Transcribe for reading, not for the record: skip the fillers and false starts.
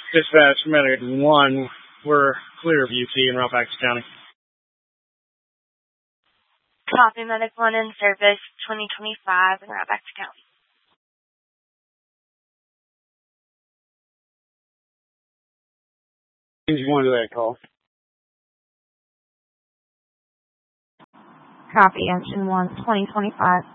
Dispatch, Medic 1, we're clear of UT in Roughbacks County. Copy, Medic 1 in service, 2025 in Roughbacks County. Engine 1 to that call. Copy, Engine 1, 2025.